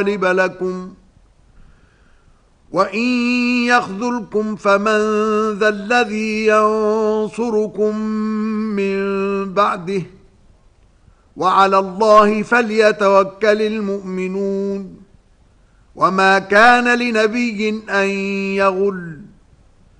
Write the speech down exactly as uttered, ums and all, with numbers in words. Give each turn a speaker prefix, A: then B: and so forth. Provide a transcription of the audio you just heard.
A: غالب لكم وإن يخذلكم فمن ذا الذي ينصركم من بعده وعلى الله فليتوكل المؤمنون وما كان لنبي أن يغل